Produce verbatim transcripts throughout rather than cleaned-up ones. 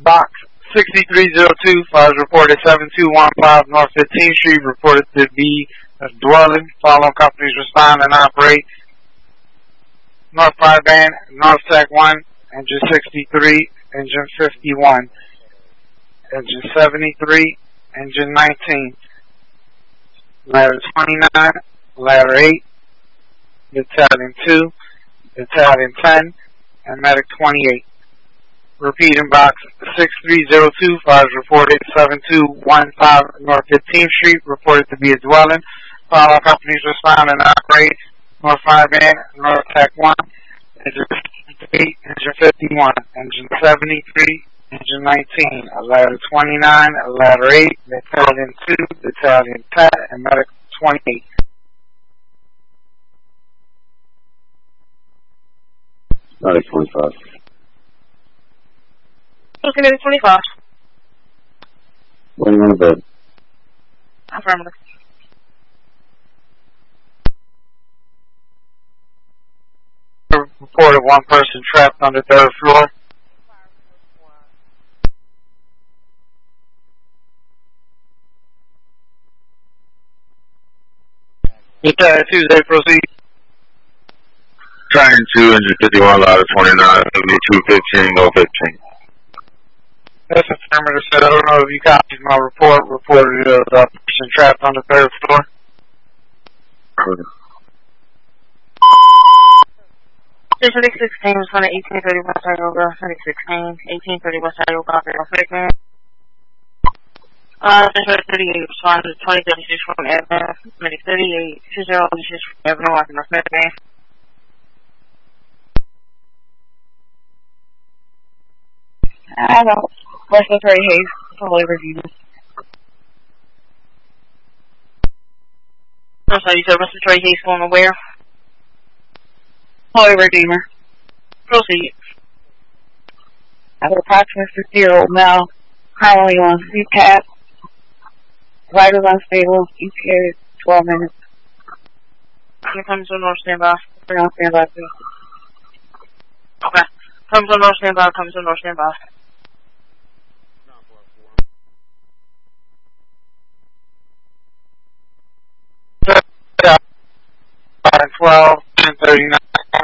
Box sixty-three oh two, files reported seven two one five North fifteenth Street, reported to be a dwelling. Following companies respond and operate. North five band, North Tech one, engine sixty-three, engine fifty-one, engine seventy-three, engine nineteen, ladder twenty-nine, ladder eight, battalion two, battalion ten, and medic twenty-eight. Repeating box six three oh two, files reported seven two one five North fifteenth Street, reported to be a dwelling. Follow companies respond and operate. North five band, North Tech one, engine fifty-three, engine fifty-one, engine seventy-three, engine nineteen, a ladder twenty-nine, a ladder eight, battalion two, battalion ten, and medic twenty-eight. Medic twenty-five. Okay, medic twenty-five. Waiting on the bed. Affirmative. Reported one person trapped on the third floor. Battalion Tuesday, proceed. Train two, engine fifty-one, ladder twenty-nine, seventy-two fifteen, go fifteen. That's affirmative, sir. I don't know if you copied my report. Reported a uh, person trapped on the third floor. Station six sixteen, responding eighteen thirty West Tioga, six sixteen, eighteen thirty West Tioga, operator Flickman. Uh, Station thirty-eight, responding twenty thirty-six from Avenue, medic thirty-eight, two zero six from Avenue, operator Flickman. I don't. Respiratory haze, fully reviewed. I'm sorry, you said respiratory haze going where? Holy Redeemer. Proceed. I have an approximate fifty-year-old male, currently on C PAP. Vitals unstable, E T A twelve minutes. Here comes on North standby. We're on standby too. Okay. Comes on North standby, comes on North standby. twelve, ten thirty-nine,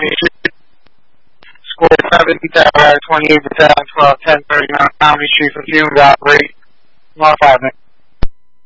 score seventy, battalion twenty-eight, battalion twelve, ten thirty-nine, County Street, for fumes operate, North five.